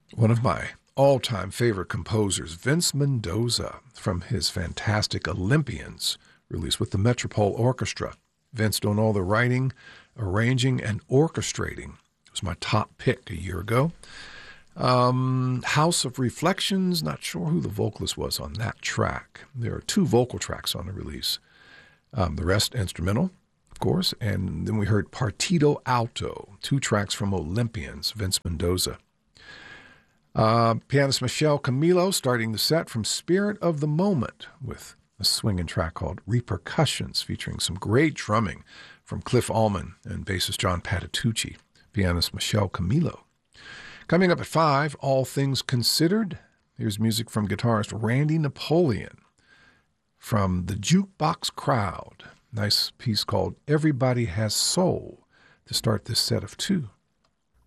One of my all-time favorite composers, Vince Mendoza, from his fantastic Olympians, released with the Metropole Orchestra. Vince doing all the writing, arranging, and orchestrating. It was my top pick a year ago. House of Reflections, not sure who the vocalist was on that track. There are 2 vocal tracks on the release. The rest instrumental, of course. And then we heard Partido Alto, 2 tracks from Olympians, Vince Mendoza. Pianist Michelle Camilo starting the set from Spirit of the Moment with a swinging track called Repercussions, featuring some great drumming from Cliff Allman and bassist John Patitucci. Pianist Michelle Camilo. Coming up at 5, All Things Considered. Here's music from guitarist Randy Napoleon from the Jukebox Crowd. Nice piece called Everybody Has Soul to start this set of 2.